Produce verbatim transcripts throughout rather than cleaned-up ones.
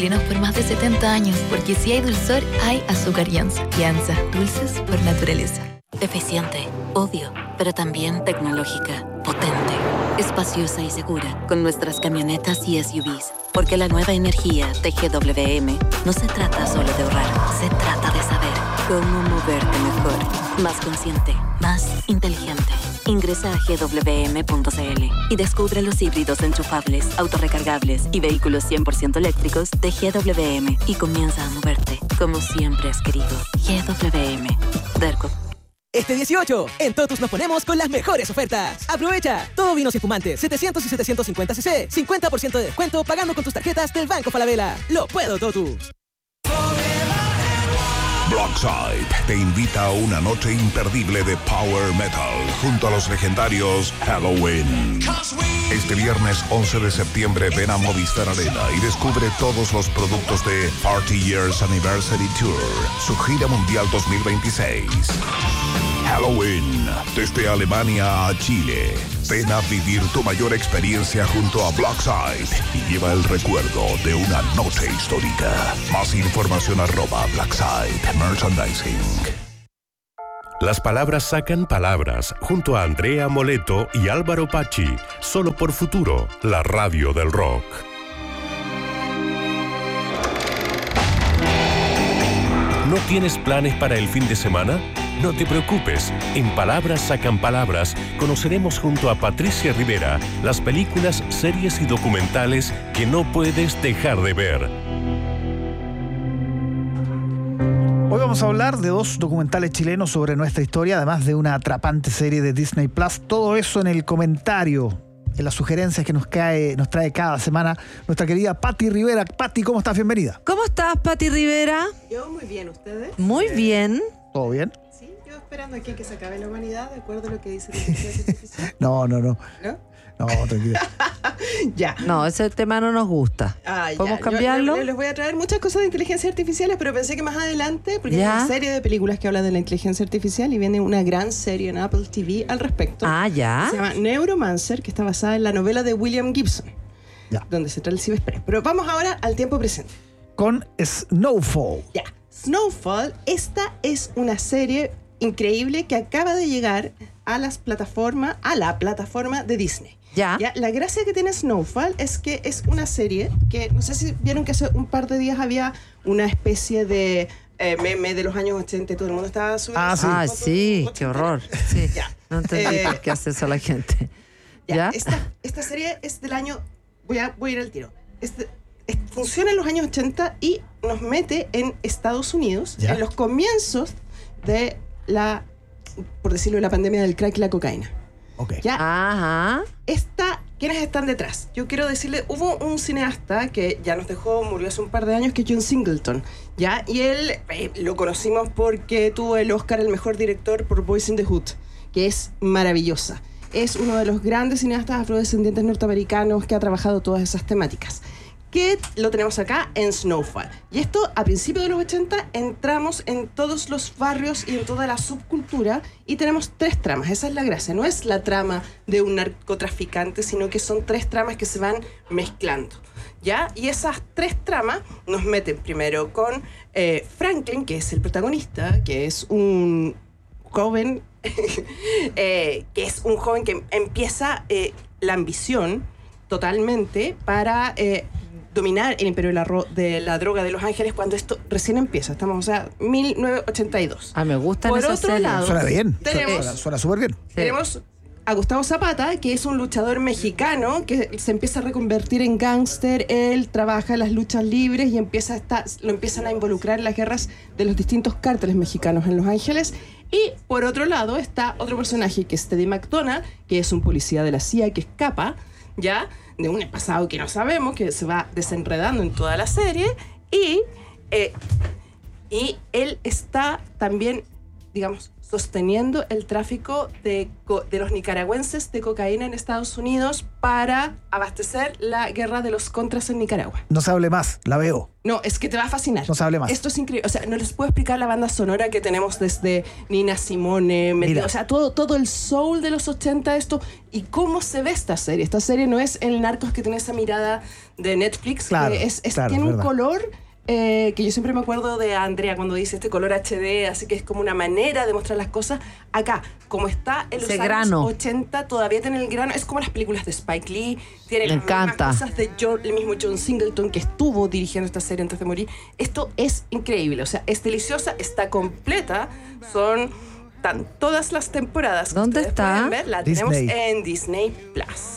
por más de setenta años, porque si hay dulzor, hay azúcar Yanza. Yanza, dulces por naturaleza. Eficiente, obvio, pero también tecnológica, potente, espaciosa y segura, con nuestras camionetas y S U Vs. Porque la nueva energía de G W M no se trata solo de ahorrar, se trata de saber cómo moverte mejor, más consciente, más inteligente. Ingresa a G W M punto C L y descubre los híbridos enchufables, autorrecargables y vehículos cien por ciento eléctricos de G W M y comienza a moverte como siempre has querido. G W M. Derco. Este dieciocho, en Totus nos ponemos con las mejores ofertas. Aprovecha, todo vinos y espumantes, setecientos y setecientos cincuenta centilitros, cincuenta por ciento de descuento pagando con tus tarjetas del Banco Falabella. ¡Lo puedo, Totus! Blockside te invita a una noche imperdible de Power Metal junto a los legendarios Halloween. Este viernes once de septiembre ven a Movistar Arena y descubre todos los productos de Party Years Anniversary Tour, su gira mundial dos mil veintiséis. Halloween, desde Alemania a Chile. Ven a vivir tu mayor experiencia junto a Blockside y lleva el recuerdo de una noche histórica. Más información arroba Blockside Merchandising. Las palabras sacan palabras, junto a Andrea Moleto y Álvaro Pachi, solo por Futuro, la radio del rock. ¿No tienes planes para el fin de semana? No te preocupes, en Palabras Sacan Palabras conoceremos junto a Patricia Rivera las películas, series y documentales que no puedes dejar de ver. Hoy vamos a hablar de dos documentales chilenos sobre nuestra historia, además de una atrapante serie de Disney Plus. Todo eso en el comentario, en las sugerencias que nos cae, nos trae cada semana nuestra querida Pati Rivera. Pati, ¿cómo estás? Bienvenida. ¿Cómo estás, Pati Rivera? Yo muy bien, ¿ustedes? Muy bien. ¿Todo bien? Sí, yo esperando aquí que se acabe la humanidad, de acuerdo a lo que dice la inteligencia artificial. No, no, no. ¿No? No, tranquila. Ya. No, ese tema no nos gusta. Ah, ¿Podemos ya. cambiarlo? Yo, yo les voy a traer muchas cosas de inteligencia artificiales, pero pensé que más adelante, porque ¿Ya? hay una serie de películas que hablan de la inteligencia artificial y viene una gran serie en Apple T V al respecto. Ah, ya. Se llama Neuromancer, que está basada en la novela de William Gibson, Ya. donde se trata el ciberespacio. Pero vamos ahora al tiempo presente. Con Snowfall. Ya. Snowfall, esta es una serie increíble que acaba de llegar a las plataformas, a la plataforma de Disney. Ya. Ya, la gracia que tiene Snowfall es que es una serie que, no sé si vieron que hace un par de días había una especie de eh, meme de los años ochenta y todo el mundo estaba subiendo. Ah, sí. Ah, fotos sí, qué ochenteras. horror. Sí. Ya. No entendí Eh, por qué hace eso la gente. Ya, ¿Ya? Esta, esta serie es del año, voy a, voy a ir al tiro. Este, es- funciona en los años ochenta y nos mete en Estados Unidos, Ya. en los comienzos de la, por decirlo, de la pandemia del crack y la cocaína. Ok. Ya. Ajá. Esta, ¿quiénes están detrás? Yo quiero decirle, hubo un cineasta que ya nos dejó, murió hace un par de años, que es John Singleton, ¿ya? Y él eh, lo conocimos porque tuvo el Oscar al mejor director por Boys in the Hood, que es maravillosa. Es uno de los grandes cineastas afrodescendientes norteamericanos que ha trabajado todas esas temáticas. Que lo tenemos acá en Snowfall. Y esto, a principios de los ochenta, entramos en todos los barrios y en toda la subcultura y tenemos tres tramas. Esa es la gracia. No es la trama de un narcotraficante, sino que son tres tramas que se van mezclando, ¿ya? Y esas tres tramas nos meten primero con eh, Franklin, que es el protagonista, que es un joven, eh, que es un joven que empieza eh, la ambición totalmente para eh, dominar el imperio de la, ro- de la droga de Los Ángeles cuando esto recién empieza. Estamos, o sea, mil novecientos ochenta y dos. Ah, me gustan Por esas otro series. lado, Suena bien. Tenemos- Suena- Suena súper bien. Sí. Tenemos a Gustavo Zapata, que es un luchador mexicano que se empieza a reconvertir en gángster. Él trabaja en las luchas libres y empieza a estar, lo empiezan a involucrar en las guerras de los distintos cárteles mexicanos en Los Ángeles. Y por otro lado está otro personaje que es Teddy McDonough, que es un policía de la C I A que escapa, ¿ya? De un pasado que no sabemos, que se va desenredando en toda la serie. Y, eh, y él está también, digamos, sosteniendo el tráfico de, co- de los nicaragüenses de cocaína en Estados Unidos para abastecer la guerra de los contras en Nicaragua. No se hable más, la veo. No, es que te va a fascinar. No se hable más. Esto es increíble. O sea, no les puedo explicar la banda sonora que tenemos desde Nina Simone, Mira. o sea, todo, todo el soul de los ochenta, esto, y cómo se ve esta serie. Esta serie no es el Narcos que tiene esa mirada de Netflix, claro, que es, es, claro, tiene un verdad. color... Eh, que yo siempre me acuerdo de Andrea cuando dice este color H D, así que es como una manera de mostrar las cosas. Acá, como está en los Ese años grano. ochenta, todavía tiene el grano. Es como las películas de Spike Lee, tiene Me las encanta. mismas cosas de John, el mismo John Singleton que estuvo dirigiendo esta serie antes de morir. Esto es increíble, o sea, es deliciosa, está completa, son tan, todas las temporadas que ¿Dónde ustedes está? pueden ver, la Disney. tenemos en Disney Plus.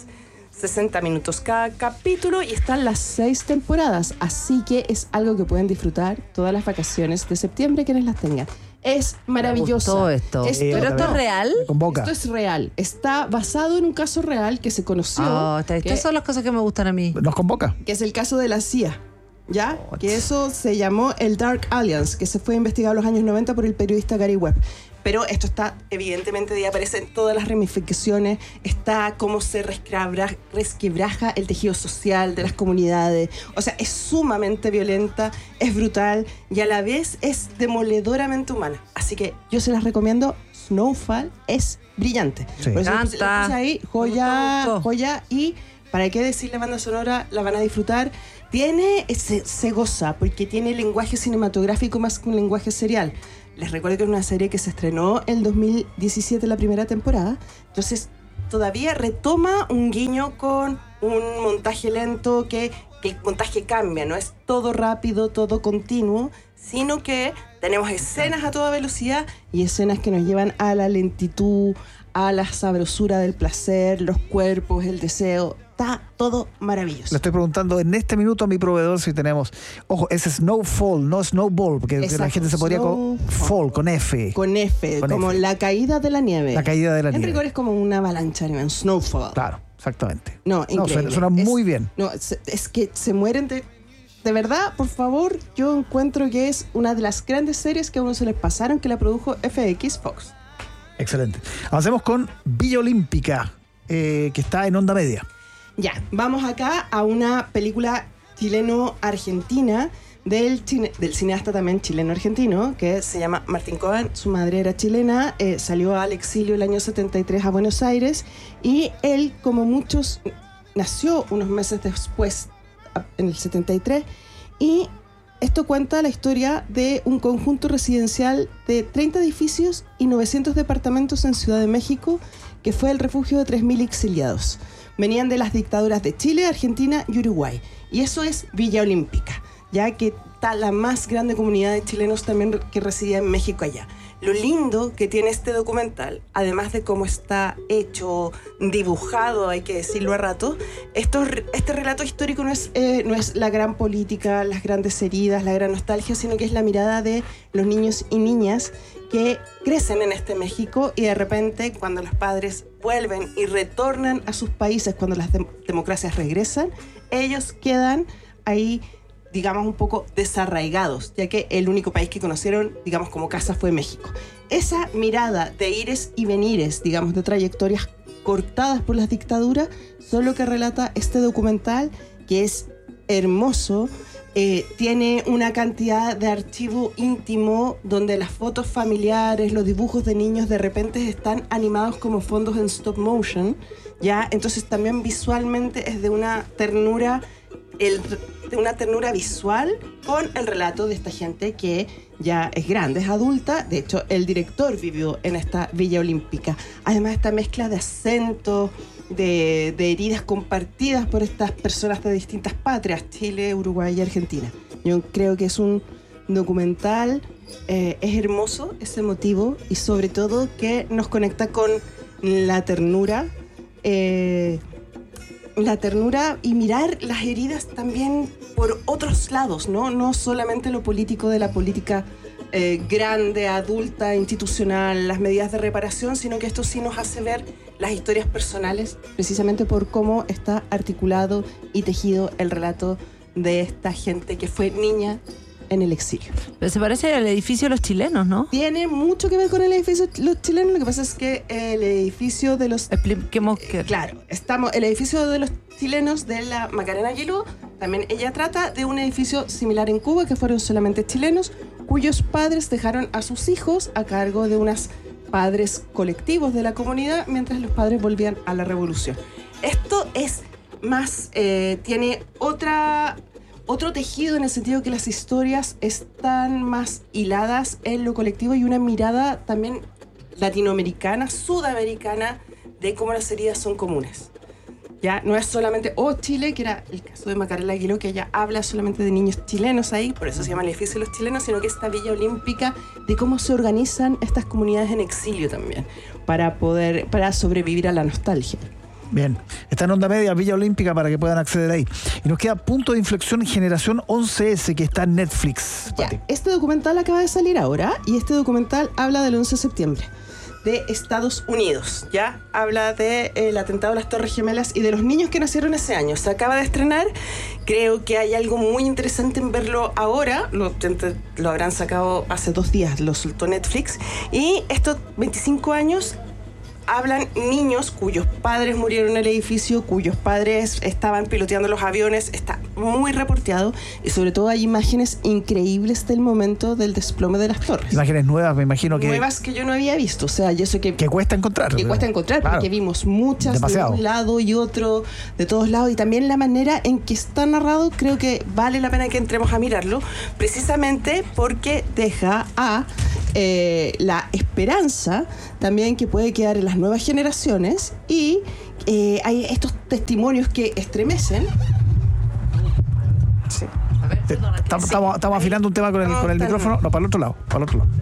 sesenta minutos cada capítulo y están las seis temporadas, así que es algo que pueden disfrutar todas las vacaciones de septiembre, quienes las tengan. Es maravilloso. Me gustó esto. Esto, Eh, ¿Pero esto es no. real? Me convoca. esto es real. Está basado en un caso real que se conoció, Oh, estas que, estas son las cosas que me gustan a mí. Nos convoca. que es el caso de la C I A. ¿Ya? Que eso se llamó el Dark Alliance, que se fue investigado en los años noventa por el periodista Gary Webb. Pero esto está, evidentemente, de ahí aparecen todas las ramificaciones, está cómo se resquebra- resquebraja el tejido social de las comunidades. O sea, es sumamente violenta, es brutal y a la vez es demoledoramente humana. Así que yo se las recomiendo. Snowfall es brillante. Sí. Por eso Me le puse- le encanta. puse ahí, Me joya, gustó. joya. Y para qué decir la banda sonora, la van a disfrutar. Tiene, se, se goza porque tiene lenguaje cinematográfico más que un lenguaje serial. Les recuerdo que es una serie que se estrenó en dos mil diecisiete, la primera temporada. Entonces, todavía retoma un guiño con un montaje lento, que, que el montaje cambia, no es todo rápido, todo continuo, sino que tenemos escenas a toda velocidad y escenas que nos llevan a la lentitud, a la sabrosura del placer, los cuerpos, el deseo. Está todo maravilloso. Le estoy preguntando en este minuto a mi proveedor si tenemos. Ojo, es Snowfall, no Snowball, porque Exacto, la gente se podría con Snowfall. fall, con F. Con F, Con como F. la caída de la nieve. La caída de la En nieve. rigor es como una avalancha, ¿no? En Snowfall. Claro, exactamente. No, increíble. suena, suena Es- muy bien. No, es, es que se mueren de... De verdad, por favor, yo encuentro que es una de las grandes series que a uno se les pasaron, que la produjo F X Fox. Excelente. Avancemos con Villa Olímpica, eh, que está en Onda Media. Ya, vamos acá a una película chileno-argentina del, cine- del cineasta también chileno-argentino, que se llama Martín Cohen. Su madre era chilena, eh, salió al exilio el año setenta y tres a Buenos Aires y él, como muchos, nació unos meses después, a- en el setenta y tres, y esto cuenta la historia de un conjunto residencial de treinta edificios y novecientos departamentos en Ciudad de México, que fue el refugio de tres mil exiliados. Venían de las dictaduras de Chile, Argentina y Uruguay. Y eso es Villa Olímpica, ya que está la más grande comunidad de chilenos también que residía en México allá. Lo lindo que tiene este documental, además de cómo está hecho, dibujado, hay que decirlo a rato, esto, este relato histórico no es, eh, no es la gran política, las grandes heridas, la gran nostalgia, sino que es la mirada de los niños y niñas que crecen en este México y de repente cuando los padres vuelven y retornan a sus países, cuando las dem- democracias regresan, ellos quedan ahí, digamos, un poco desarraigados, ya que el único país que conocieron, digamos, como casa fue México. Esa mirada de ires y venires, digamos, de trayectorias cortadas por las dictaduras, son lo que relata este documental, que es hermoso. Eh, tiene una cantidad de archivo íntimo donde las fotos familiares, los dibujos de niños de repente están animados como fondos en stop motion, ¿ya? Entonces también visualmente es de una ternura, el, de una ternura visual con el relato de esta gente que ya es grande, es adulta. De hecho, el director vivió en esta Villa Olímpica. Además, esta mezcla de acentos, de, de heridas compartidas por estas personas de distintas patrias, Chile, Uruguay y Argentina. Yo creo que es un documental, eh, es hermoso, es emotivo y sobre todo que nos conecta con la ternura, eh, la ternura y mirar las heridas también por otros lados, ¿no? No solamente lo político de la política eh, grande, adulta, institucional, las medidas de reparación, sino que esto sí nos hace ver las historias personales, precisamente por cómo está articulado y tejido el relato de esta gente que fue niña en el exilio. Pero se parece al edificio de los chilenos, ¿no? Tiene mucho que ver con el edificio de los chilenos. Lo que pasa es que el edificio de los... Expliquemos que... Eh, claro, estamos, el edificio de los chilenos de la Macarena Aguiló, también ella trata de un edificio similar en Cuba, que fueron solamente chilenos, cuyos padres dejaron a sus hijos a cargo de unos padres colectivos de la comunidad, mientras los padres volvían a la revolución. Esto es más, eh, tiene otra... Otro tejido en el sentido que las historias están más hiladas en lo colectivo y una mirada también latinoamericana, sudamericana, de cómo las heridas son comunes. Ya no es solamente oh Chile, que era el caso de Macarena Aguiló, que ella habla solamente de niños chilenos ahí, por eso se llama el edificio de los chilenos, sino que esta Villa Olímpica de cómo se organizan estas comunidades en exilio también, para poder, para sobrevivir a la nostalgia. Bien, está en Onda Media, Villa Olímpica, para que puedan acceder ahí. Y nos queda Punto de Inflexión Generación once ese, que está en Netflix. Ya, este documental acaba de salir ahora, y este documental habla del once de septiembre de Estados Unidos. Ya habla del atentado a las Torres Gemelas y de los niños que nacieron ese año. Se acaba de estrenar. Creo que hay algo muy interesante en verlo ahora. Lo, lo habrán sacado hace dos días, lo soltó Netflix. Y estos veinticinco años hablan niños cuyos padres murieron en el edificio, cuyos padres estaban piloteando los aviones. Está muy reporteado y sobre todo hay imágenes increíbles del momento del desplome de las torres. Imágenes nuevas, me imagino que... Nuevas que yo no había visto, o sea, yo sé que... Que cuesta encontrar. Que cuesta encontrar, claro. Porque vimos muchas Demasiado. de un lado y otro, de todos lados, y también la manera en que está narrado, creo que vale la pena que entremos a mirarlo, precisamente porque deja a eh, la esperanza también que puede quedar en las nuevas generaciones, y eh, hay estos testimonios que estremecen. Sí. A ver, perdona, Estamos, sí. estamos, estamos afilando un tema con el, No, con el está micrófono. bien. No, para el otro lado, para el otro lado.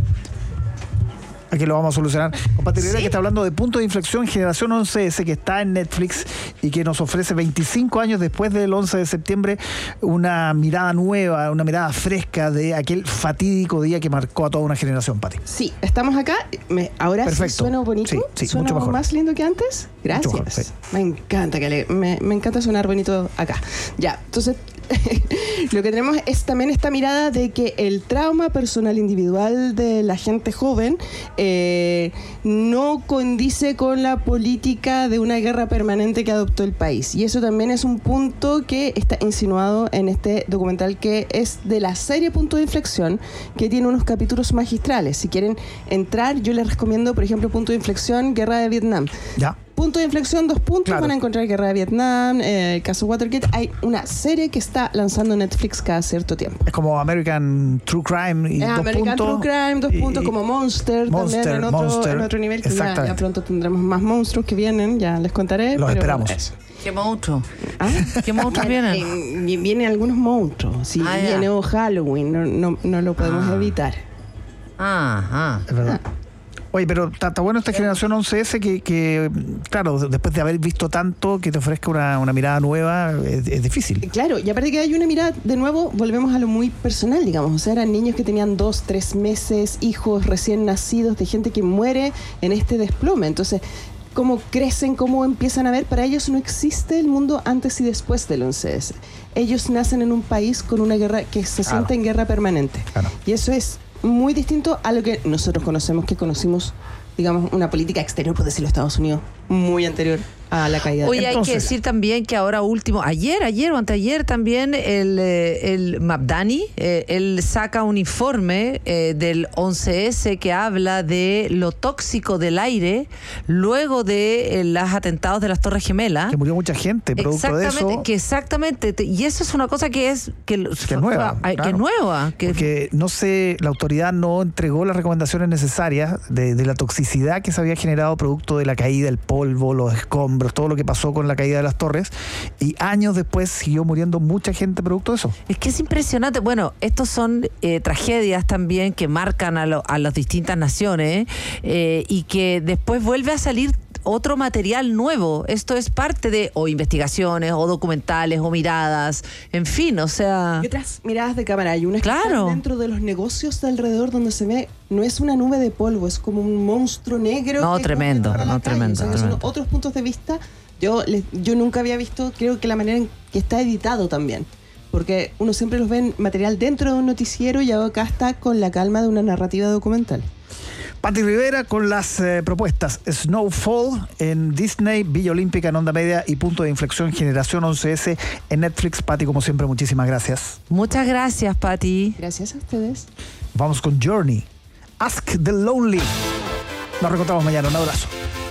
Aquí lo vamos a solucionar. Compadre Rivera, Sí. que está hablando de Punto de Inflexión Generación once ese, que está en Netflix y que nos ofrece veinticinco años después del once de septiembre una mirada nueva, una mirada fresca de aquel fatídico día que marcó a toda una generación, Pati. Sí, estamos acá. Me, ahora sí Perfecto. suena bonito. Sí, sí, ¿Suena mucho mejor. más lindo que antes? Gracias. Mucho mejor, sí. Me encanta que le- me, me encanta sonar bonito acá. Ya, entonces lo que tenemos es también esta mirada de que el trauma personal individual de la gente joven eh, no condice con la política de una guerra permanente que adoptó el país. Y eso también es un punto que está insinuado en este documental, que es de la serie Punto de Inflexión, que tiene unos capítulos magistrales. Si quieren entrar, yo les recomiendo, por ejemplo, Punto de Inflexión, Guerra de Vietnam. Ya. Punto de inflexión, dos puntos, Claro. van a encontrar Guerra de Vietnam, eh, el caso Watergate. Hay una serie que está lanzando Netflix cada cierto tiempo. Es como American True Crime y Es dos American puntos. True Crime, dos y- puntos, como Monster, Monster, también en otro, Monster. en otro nivel, que ya, Exactamente. ya pronto tendremos más monstruos que vienen, ya les contaré. Los pero esperamos. eso. ¿Qué monstruo? ¿Ah? ¿Qué monstruos vienen? Eh, vienen algunos monstruos, si Ah, ya. viene o Halloween, no, no, no lo podemos Ah. evitar. Ajá. Es verdad. Oye, pero está, está bueno esta generación once ese que, que, claro, después de haber visto tanto, que te ofrezca una, una mirada nueva, es, es difícil. Claro, y aparte que hay una mirada, de nuevo, volvemos a lo muy personal, digamos. O sea, eran niños que tenían dos, tres meses, hijos recién nacidos, de gente que muere en este desplome. Entonces, cómo crecen, cómo empiezan a ver, para ellos no existe el mundo antes y después del once ese. Ellos nacen en un país con una guerra que se Claro. siente en guerra permanente. Claro. Y eso es muy distinto a lo que nosotros conocemos, que conocimos, digamos, una política exterior, por decirlo, Estados Unidos, muy anterior a la caída. Oye, hay que Entonces- decir también que ahora último, ayer, ayer o anteayer también, el, eh, el Mabdani, eh, él saca un informe eh, del once ese que habla de lo tóxico del aire luego de eh, los atentados de las Torres Gemelas. Que murió mucha gente producto de Exactamente, eso. que exactamente, te- y eso es una cosa que es que, Que es nueva, ay, que claro. es nueva, que Porque no sé, la autoridad no entregó las recomendaciones necesarias de, de la toxicidad que se había generado producto de la caída, el polvo, los escombros, todo lo que pasó con la caída de las torres, y años después siguió muriendo mucha gente producto de eso. Es que es impresionante. Bueno, estos son eh, tragedias también que marcan a, lo- a las distintas naciones eh, y que después vuelve a salir otro material nuevo. Esto es parte de o investigaciones o documentales o miradas, en fin, o sea... Y otras miradas de cámara. Hay unas que Claro. están dentro de los negocios de alrededor, donde se ve, no es una nube de polvo, es como un monstruo negro. No, que tremendo, corre por la no, calle. tremendo, O sea, que tremendo. son otros puntos de vista. Yo, les- yo nunca había visto, creo que la manera en que está editado también. porque uno siempre los ve en material dentro de un noticiero y acá está con la calma de una narrativa documental. Pati Rivera con las eh, propuestas Snowfall en Disney, Villa Olímpica en Onda Media y Punto de Inflexión Generación once ese en Netflix. Pati, como siempre, muchísimas gracias. Muchas gracias, Pati. Gracias a ustedes. Vamos con Journey, Ask the Lonely. Nos reencontramos mañana. Un abrazo.